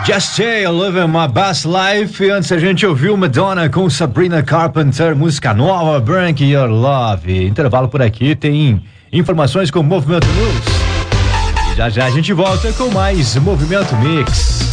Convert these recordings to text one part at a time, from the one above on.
Just Say I Live My Best Life. Antes a gente ouviu Madonna com Sabrina Carpenter, música nova, Break Your Love. Intervalo por aqui, tem informações com o Movimento News. E já a gente volta com mais Movimento Mix.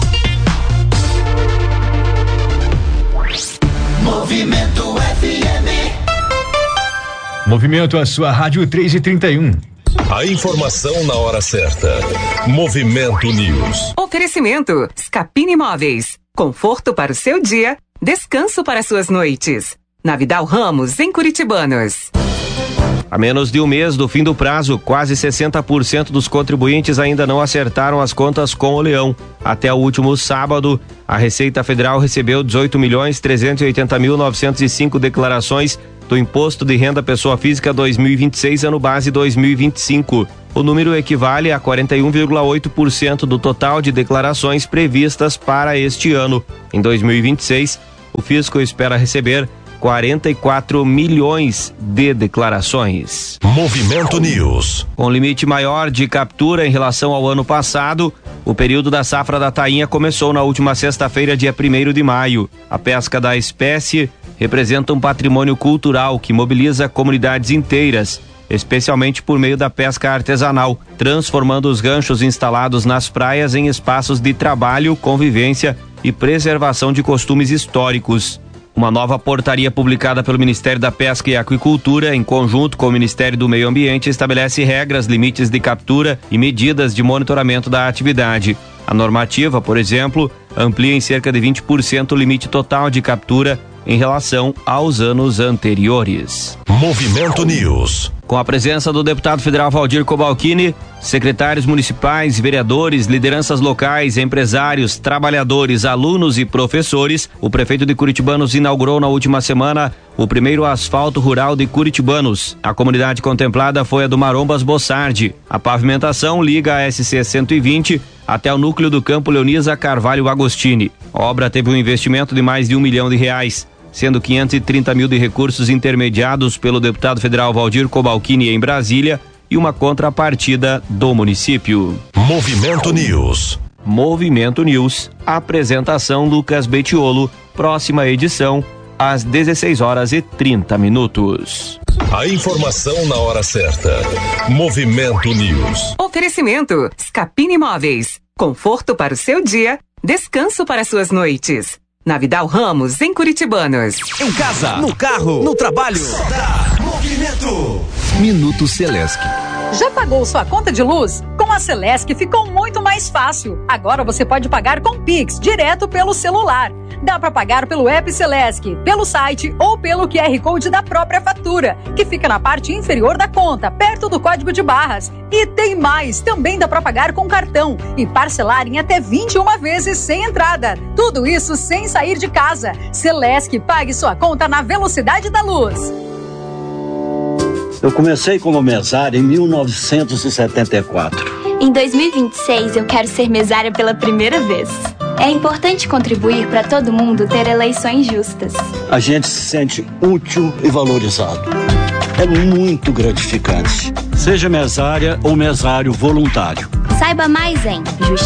Movimento FM. Movimento, a sua rádio 3h31. A informação na hora certa. Movimento News. Oferecimento Scapini Imóveis. Conforto para o seu dia, descanso para suas noites. Na Vidal Ramos, em Curitibanos. A menos de um mês do fim do prazo, quase 60% dos contribuintes ainda não acertaram as contas com o Leão. Até o último sábado, a Receita Federal recebeu 18.380.905 declarações do Imposto de Renda Pessoa Física 2026, ano base 2025. O número equivale a 41,8% do total de declarações previstas para este ano. Em 2026, o fisco espera receber 44 milhões de declarações. Movimento News. Com limite maior de captura em relação ao ano passado, o período da safra da tainha começou na última sexta-feira, dia 1º de maio. A pesca da espécie representa um patrimônio cultural que mobiliza comunidades inteiras, especialmente por meio da pesca artesanal, transformando os ganchos instalados nas praias em espaços de trabalho, convivência e preservação de costumes históricos. Uma nova portaria publicada pelo Ministério da Pesca e Aquicultura, em conjunto com o Ministério do Meio Ambiente, estabelece regras, limites de captura e medidas de monitoramento da atividade. A normativa, por exemplo, amplia em cerca de 20% o limite total de captura em relação aos anos anteriores. Movimento News. Com a presença do deputado federal Valdir Cobalcini, secretários municipais, vereadores, lideranças locais, empresários, trabalhadores, alunos e professores, o prefeito de Curitibanos inaugurou na última semana o primeiro asfalto rural de Curitibanos. A comunidade contemplada foi a do Marombas Bossardi. A pavimentação liga a SC 120 até o núcleo do Campo Leonisa Carvalho Agostini. A obra teve um investimento de mais de R$1 milhão, sendo 530 mil de recursos intermediados pelo deputado federal Valdir Cobalcini em Brasília e uma contrapartida do município. Movimento News. Movimento News. Apresentação Lucas Betiolo. Próxima edição às 16h30. A informação na hora certa. Movimento News. Oferecimento Scapini Imóveis. Conforto para o seu dia, descanso para suas noites. Na Vidal Ramos, em Curitibanos. Em casa, no carro, no trabalho. Movimento. Minuto Celesc. Já pagou sua conta de luz? Com a Celesc ficou muito mais fácil. Agora você pode pagar com Pix, direto pelo celular. Dá para pagar pelo app Celesc, pelo site ou pelo QR Code da própria fatura, que fica na parte inferior da conta, perto do código de barras. E tem mais, também dá para pagar com cartão e parcelar em até 21 vezes sem entrada. Tudo isso sem sair de casa. Celesc, pague sua conta na velocidade da luz. Eu comecei como mesário em 1974. Em 2026, eu quero ser mesária pela primeira vez. É importante contribuir para todo mundo ter eleições justas. A gente se sente útil e valorizado. É muito gratificante. Seja mesária ou mesário voluntário. Saiba mais em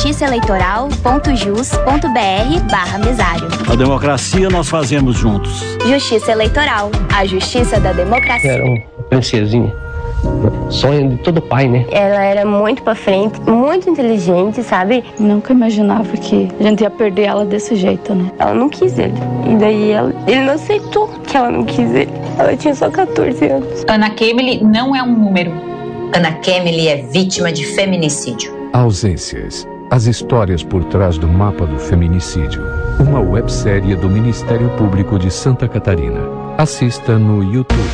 justiçaeleitoral.jus.br/mesário. A democracia nós fazemos juntos. Justiça Eleitoral, a justiça da democracia. Era uma princesinha. Sonho de todo pai, né? Ela era muito pra frente, muito inteligente, sabe? Nunca imaginava que a gente ia perder ela desse jeito, né? Ela não quis ele. E daí ele não aceitou que ela não quis ele. Ela tinha só 14 anos. Ana Kemily não é um número. Ana Kemily é vítima de feminicídio. Ausências. As histórias por trás do mapa do feminicídio. Uma websérie do Ministério Público de Santa Catarina. Assista no YouTube.